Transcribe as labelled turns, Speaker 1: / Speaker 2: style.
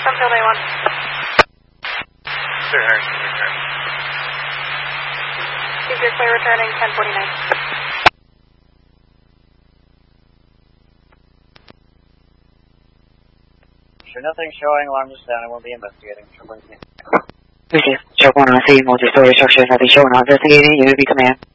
Speaker 1: Sunfield A1.
Speaker 2: Sir Harrison, return.
Speaker 1: You're clear returning 1049.
Speaker 2: Sure, nothing showing. Alarm is down. I will be investigating.
Speaker 3: Receive. Check 1 on C, multi-story structure, nothing showing. Investigating. Unity command.